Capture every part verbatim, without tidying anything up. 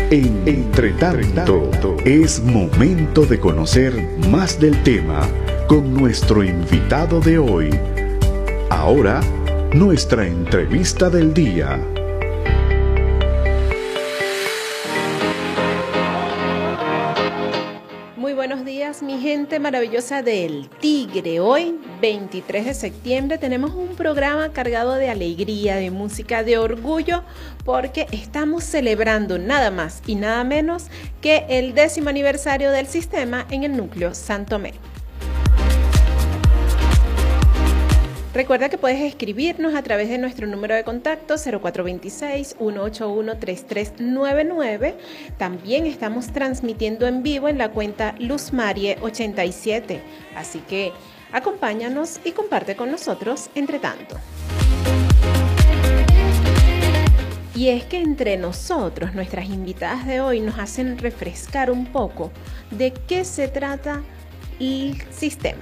Entre tanto, es momento de conocer más del tema con nuestro invitado de hoy. Ahora, nuestra entrevista del día. Muy buenos días, mi gente maravillosa del Tigre. Hoy, veintitrés de septiembre, tenemos un programa cargado de alegría, de música, de orgullo, porque estamos celebrando nada más y nada menos que el décimo aniversario del sistema en el núcleo San Tomé. Recuerda que puedes escribirnos a través de nuestro número de contacto cero cuatro dos seis, uno ocho uno, tres tres nueve nueve. También estamos transmitiendo en vivo en la cuenta Luzmarie ochenta y siete. Así que acompáñanos y comparte con nosotros entre tanto. Y es que entre nosotros, nuestras invitadas de hoy nos hacen refrescar un poco de qué se trata el sistema.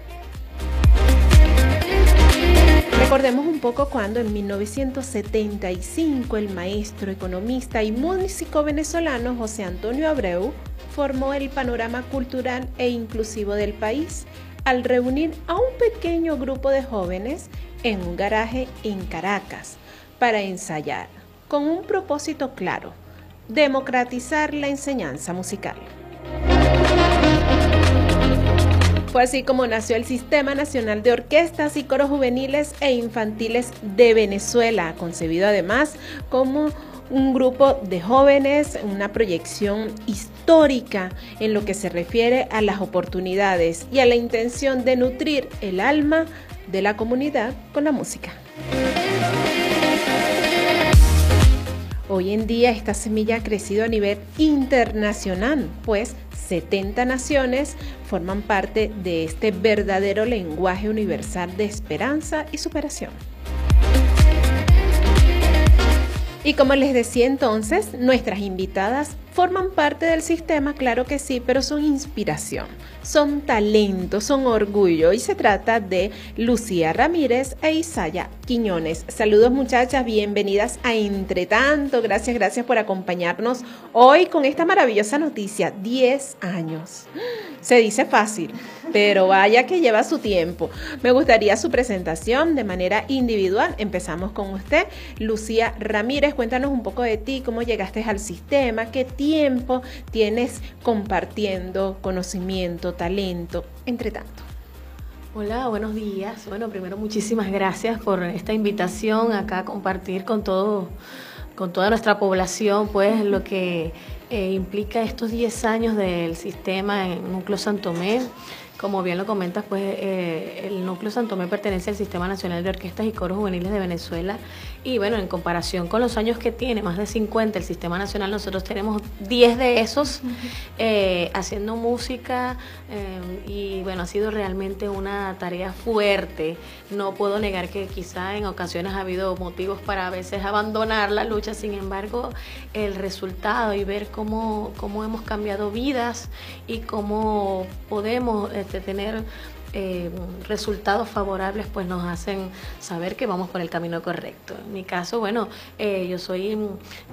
Recordemos un poco cuando en mil novecientos setenta y cinco el maestro, economista y músico venezolano José Antonio Abreu formó el panorama cultural e inclusivo del país al reunir a un pequeño grupo de jóvenes en un garaje en Caracas para ensayar con un propósito claro: democratizar la enseñanza musical. Fue así como nació el Sistema Nacional de Orquestas y Coros Juveniles e Infantiles de Venezuela, concebido además como un grupo de jóvenes, una proyección histórica en lo que se refiere a las oportunidades y a la intención de nutrir el alma de la comunidad con la música. Hoy en día esta semilla ha crecido a nivel internacional, pues setenta naciones forman parte de este verdadero lenguaje universal de esperanza y superación. Y como les decía entonces, nuestras invitadas forman parte del sistema, claro que sí, pero son inspiración, son talento, son orgullo. Y se trata de Lucía Ramírez e Isaya Quiñones. Saludos muchachas, bienvenidas a Entre Tanto. Gracias, gracias por acompañarnos hoy con esta maravillosa noticia. diez años. Se dice fácil, pero vaya que lleva su tiempo. Me gustaría su presentación de manera individual. Empezamos con usted, Lucía Ramírez. Cuéntanos un poco de ti, cómo llegaste al sistema, qué tiempo tienes compartiendo conocimiento, talento, entre tanto. Hola, buenos días. Bueno, primero muchísimas gracias por esta invitación acá a compartir con todo, con toda nuestra población, pues lo que eh, implica estos diez años del sistema en Núcleo San Tomé. Como bien lo comentas, pues eh, el Núcleo San Tomé pertenece al Sistema Nacional de Orquestas y Coros Juveniles de Venezuela. Y bueno, en comparación con los años que tiene, más de cincuenta, el Sistema Nacional, nosotros tenemos diez de esos eh, haciendo música eh, y bueno, ha sido realmente una tarea fuerte. No puedo negar que quizá en ocasiones ha habido motivos para a veces abandonar la lucha, sin embargo, el resultado y ver cómo, cómo hemos cambiado vidas y cómo podemos este, tener Eh, resultados favorables, pues nos hacen saber que vamos por el camino correcto. En mi caso, bueno, eh, yo soy